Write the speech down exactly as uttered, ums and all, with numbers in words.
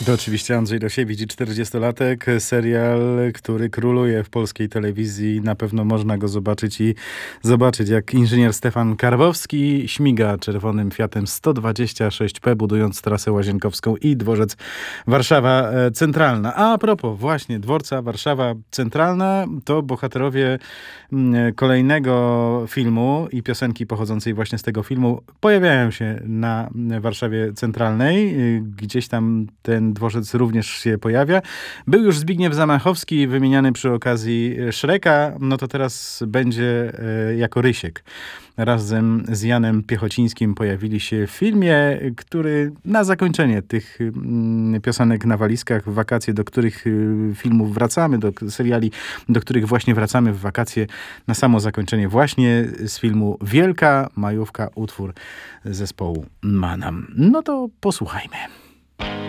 To oczywiście Andrzej Dosiewicz i czterdziestolatek, serial, który króluje w polskiej telewizji. Na pewno można go zobaczyć i zobaczyć, jak inżynier Stefan Karwowski śmiga czerwonym Fiatem sto dwadzieścia sześć P, budując trasę łazienkowską i dworzec Warszawa Centralna. A, a propos właśnie dworca Warszawa Centralna, to bohaterowie kolejnego filmu i piosenki pochodzącej właśnie z tego filmu pojawiają się na Warszawie Centralnej. Gdzieś tam ten dworzec również się pojawia. Był już Zbigniew Zamachowski wymieniany przy okazji Shreka, no to teraz będzie e, jako Rysiek. Razem z Janem Piechocińskim pojawili się w filmie, który na zakończenie tych mm, piosenek na walizkach, w wakacje, do których y, filmów wracamy, do seriali, do których właśnie wracamy w wakacje, na samo zakończenie właśnie z filmu Wielka Majówka, utwór zespołu Manam. No to posłuchajmy.